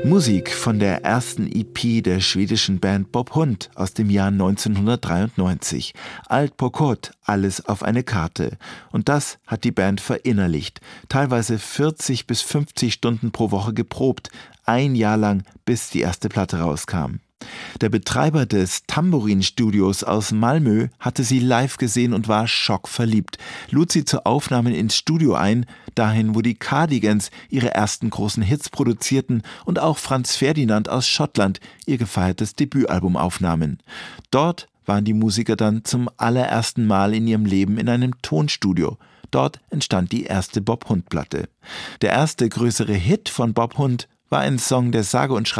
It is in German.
Musik von der ersten EP der schwedischen Band Bob Hund aus dem Jahr 1993. Allt på kort, alles auf eine Karte. Und das hat die Band verinnerlicht. Teilweise 40 bis 50 Stunden pro Woche geprobt. Ein Jahr lang, bis die erste Platte rauskam. Der Betreiber des Tambourin-Studios aus Malmö hatte sie live gesehen und war schockverliebt, lud sie zu Aufnahmen ins Studio ein, dahin, wo die Cardigans ihre ersten großen Hits produzierten und auch Franz Ferdinand aus Schottland ihr gefeiertes Debütalbum aufnahmen. Dort waren die Musiker dann zum allerersten Mal in ihrem Leben in einem Tonstudio. Dort entstand die erste Bob Hund-Platte. Der erste größere Hit von Bob Hund war ein Song, der sage und schreibe